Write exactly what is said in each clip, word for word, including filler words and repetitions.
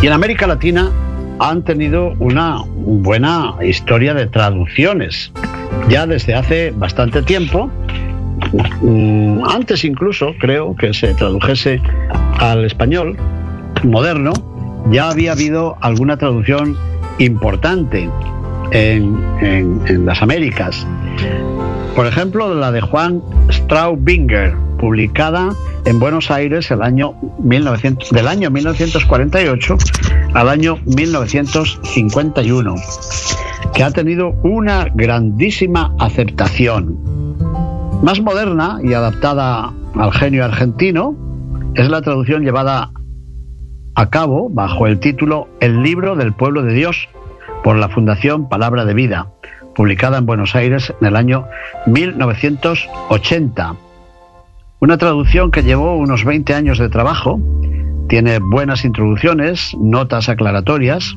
Y en América Latina han tenido una buena historia de traducciones, ya desde hace bastante tiempo, antes incluso, creo, que se tradujese al español moderno, ya había habido alguna traducción importante en, en, en las Américas. Por ejemplo, la de Juan Straubinger, publicada en Buenos Aires el año mil novecientos, del año mil novecientos cuarenta y ocho al año mil novecientos cincuenta y uno, que ha tenido una grandísima aceptación. Más moderna y adaptada al genio argentino es la traducción llevada a cabo bajo el título El libro del pueblo de Dios por la Fundación Palabra de Vida, publicada en Buenos Aires en el año mil novecientos ochenta. Una traducción que llevó unos veinte años de trabajo, tiene buenas introducciones, notas aclaratorias,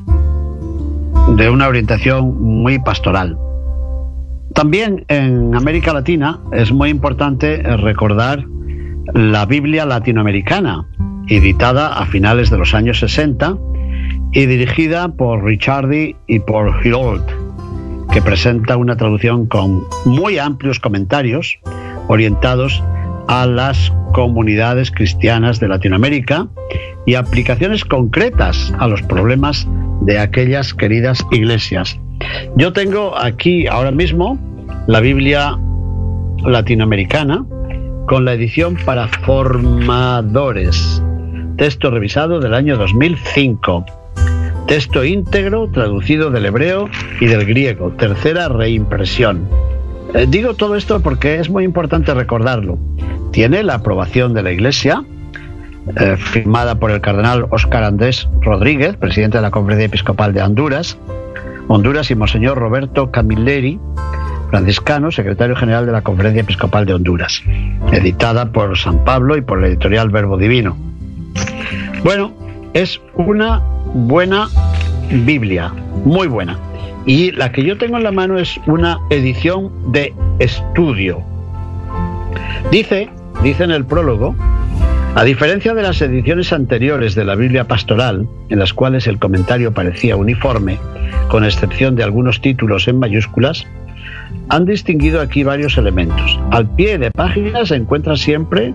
de una orientación muy pastoral. También en América Latina es muy importante recordar la Biblia latinoamericana, editada a finales de los años sesenta y dirigida por Ricciardi y por Hirold, que presenta una traducción con muy amplios comentarios orientados a las comunidades cristianas de Latinoamérica y aplicaciones concretas a los problemas de aquellas queridas iglesias. Yo tengo aquí ahora mismo la Biblia latinoamericana con la edición para formadores, texto revisado del año dos mil cinco, texto íntegro traducido del hebreo y del griego, tercera reimpresión. Eh, digo todo esto porque es muy importante recordarlo. Tiene la aprobación de la Iglesia, eh, firmada por el cardenal Óscar Andrés Rodríguez, presidente de la Conferencia Episcopal de Honduras, Honduras, y Monseñor Roberto Camilleri, franciscano, secretario general de la Conferencia Episcopal de Honduras, editada por San Pablo y por la editorial Verbo Divino. Bueno, es una buena Biblia, muy buena. Y la que yo tengo en la mano es una edición de estudio. Dice, dice en el prólogo, a diferencia de las ediciones anteriores de la Biblia pastoral, en las cuales el comentario parecía uniforme, con excepción de algunos títulos en mayúsculas, han distinguido aquí varios elementos. Al pie de página se encuentra siempre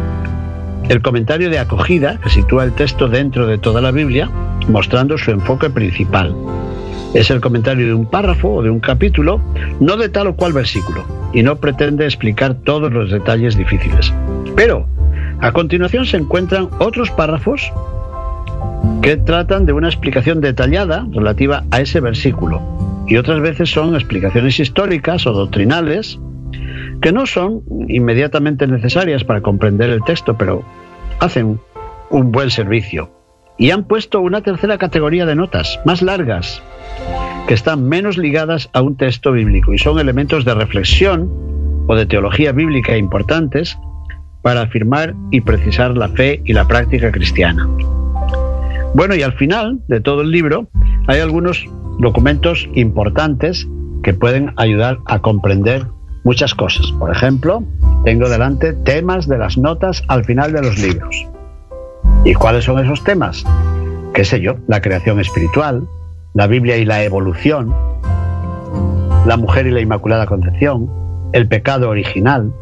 el comentario de acogida, que sitúa el texto dentro de toda la Biblia, mostrando su enfoque principal. Es el comentario de un párrafo o de un capítulo, no de tal o cual versículo, y no pretende explicar todos los detalles difíciles. Pero a continuación se encuentran otros párrafos que tratan de una explicación detallada relativa a ese versículo, y otras veces son explicaciones históricas o doctrinales que no son inmediatamente necesarias para comprender el texto, pero hacen un buen servicio. Y han puesto una tercera categoría de notas, más largas, que están menos ligadas a un texto bíblico y son elementos de reflexión o de teología bíblica importantes para afirmar y precisar la fe y la práctica cristiana. Bueno, y al final de todo el libro hay algunos documentos importantes que pueden ayudar a comprender muchas cosas. Por ejemplo, tengo delante temas de las notas al final de los libros. ¿Y cuáles son esos temas? ¿Qué sé yo? La creación espiritual, la Biblia y la evolución, la mujer y la Inmaculada Concepción, el pecado original,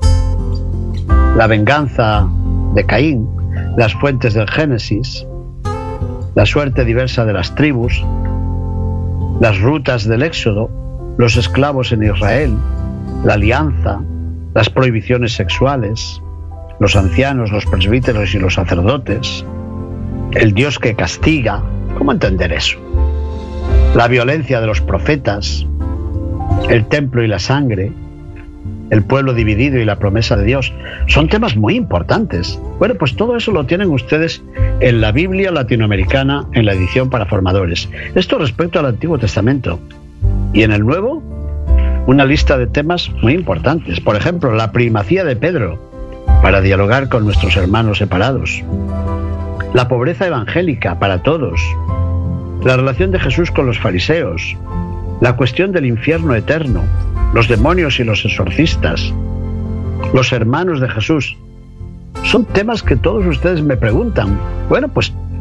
la venganza de Caín, las fuentes del Génesis, la suerte diversa de las tribus, las rutas del Éxodo, los esclavos en Israel, la alianza, las prohibiciones sexuales, los ancianos, los presbíteros y los sacerdotes, el Dios que castiga. ¿Cómo entender eso? La violencia de los profetas, el templo y la sangre, el pueblo dividido y la promesa de Dios. Son temas muy importantes. Bueno, pues todo eso lo tienen ustedes en la Biblia latinoamericana, en la edición para formadores. Esto respecto al Antiguo Testamento. Y en el Nuevo, una lista de temas muy importantes. Por ejemplo, la primacía de Pedro para dialogar con nuestros hermanos separados. La pobreza evangélica para todos. La relación de Jesús con los fariseos. La cuestión del infierno eterno. Los demonios y los exorcistas. Los hermanos de Jesús. Son temas que todos ustedes me preguntan. Bueno, pues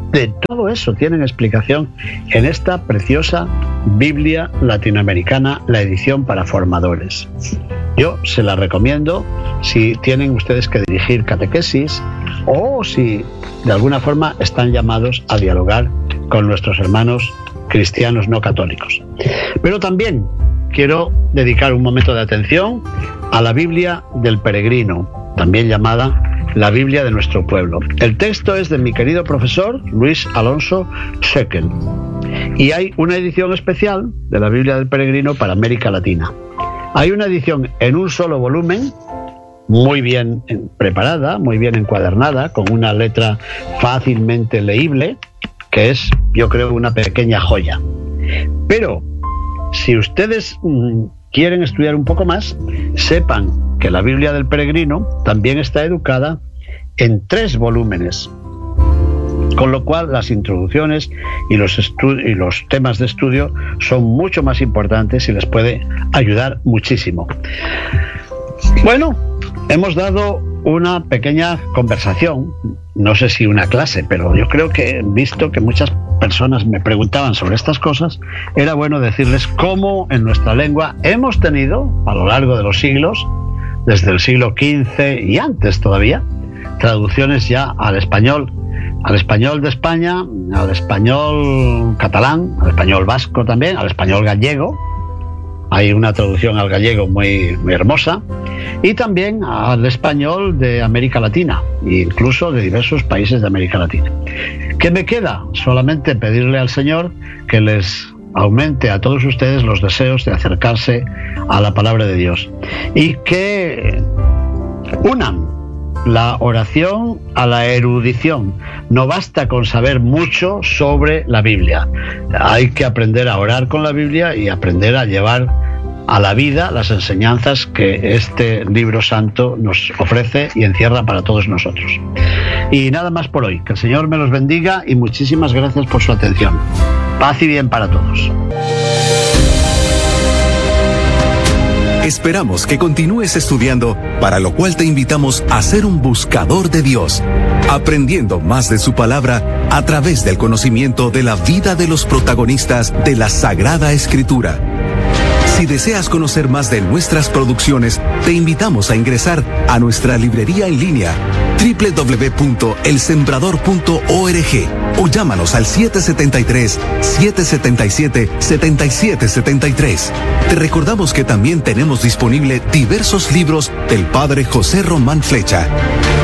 de todo eso tienen explicación en esta preciosa Biblia latinoamericana, la edición para formadores. Yo se la recomiendo si tienen ustedes que dirigir catequesis o si de alguna forma están llamados a dialogar con nuestros hermanos cristianos no católicos. Pero también quiero dedicar un momento de atención a la Biblia del Peregrino, también llamada la Biblia de nuestro pueblo. El texto es de mi querido profesor Luis Alonso Schöckel y hay una edición especial de la Biblia del Peregrino para América Latina. Hay una edición en un solo volumen, muy bien preparada, muy bien encuadernada, con una letra fácilmente leíble, que es, yo creo, una pequeña joya. Pero si ustedes mmm, quieren estudiar un poco más, sepan que la Biblia del Peregrino también está educada en tres volúmenes, con lo cual las introducciones y los, estu- y los temas de estudio son mucho más importantes y les puede ayudar muchísimo. Bueno, hemos dado una pequeña conversación, no sé si una clase, pero yo creo que, visto que muchas personas me preguntaban sobre estas cosas, era bueno decirles cómo en nuestra lengua hemos tenido, a lo largo de los siglos, desde el siglo quince y antes todavía, traducciones ya al español, al español de España, al español catalán, al español vasco también, al español gallego. Hay una traducción al gallego muy, muy hermosa, y también al español de América Latina, incluso de diversos países de América Latina. ¿Qué me queda? Solamente pedirle al Señor que les aumente a todos ustedes los deseos de acercarse a la palabra de Dios y que unan la oración a la erudición. No basta con saber mucho sobre la Biblia, hay que aprender a orar con la Biblia y aprender a llevar a la vida las enseñanzas que este libro santo nos ofrece y encierra para todos nosotros. Y nada más por hoy, que el Señor me los bendiga y muchísimas gracias por su atención. Paz y bien para todos. Esperamos que continúes estudiando, para lo cual te invitamos a ser un buscador de Dios, aprendiendo más de su palabra a través del conocimiento de la vida de los protagonistas de la Sagrada Escritura. Si deseas conocer más de nuestras producciones, te invitamos a ingresar a nuestra librería en línea doble u doble u doble u punto el sembrador punto org o llámanos al siete siete tres, siete siete siete, siete siete siete tres. Te recordamos que también tenemos disponible diversos libros del Padre José Román Flecha.